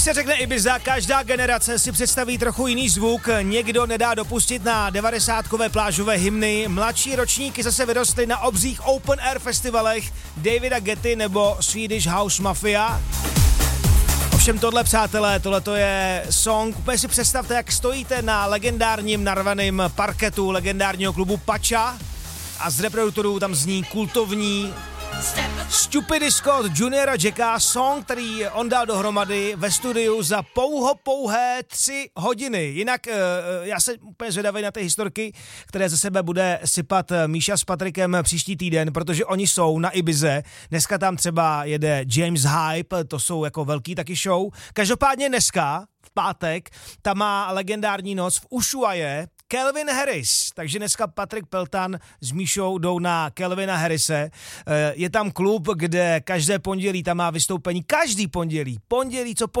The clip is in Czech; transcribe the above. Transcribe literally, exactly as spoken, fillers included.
Se řekne Ibiza, každá generace si představí trochu jiný zvuk, někdo nedá dopustit na devadesátkové plážové hymny, mladší ročníky zase vyrostly na obřích open air festivalech Davida Getty nebo Swedish House Mafia. Ovšem tohle, přátelé, tohle je song, úplně si představte, jak stojíte na legendárním narvaném parketu legendárního klubu Pacha a z reproduktorů tam zní kultovní Stupid Scott Juniora Jacka, song, který on dal dohromady ve studiu za pouho pouhé tři hodiny. Jinak uh, já se úplně zvědavý na ty historky, které ze sebe bude sypat Míša s Patrikem příští týden, protože oni jsou na Ibize. Dneska tam třeba jede James Hype, to jsou jako velký taky show. Každopádně dneska, v pátek, tam má legendární noc v Ushuaje Calvin Harris, takže dneska Patrik Peltan s Míšou jdou na Calvina Harrise. Je tam klub, kde každé pondělí tam má vystoupení, každý pondělí, pondělí co pondělí,